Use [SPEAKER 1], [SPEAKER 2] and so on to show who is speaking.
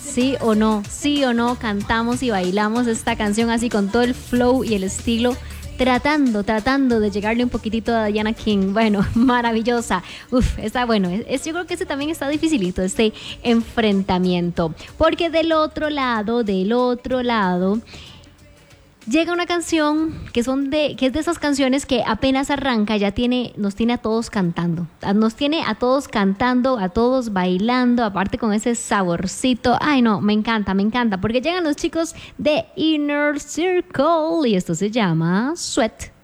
[SPEAKER 1] sí o no, cantamos y bailamos esta canción así con todo el flow y el estilo, tratando de llegarle un poquitito a Diana King. Bueno, maravillosa. Está bueno. Yo creo que este también está dificilito, este enfrentamiento. Porque del otro lado, llega una canción que es de esas canciones que apenas arranca nos tiene a todos cantando. Nos tiene a todos cantando, a todos bailando, aparte con ese saborcito. Ay, no, me encanta, porque llegan los chicos de Inner Circle y esto se llama Sweat.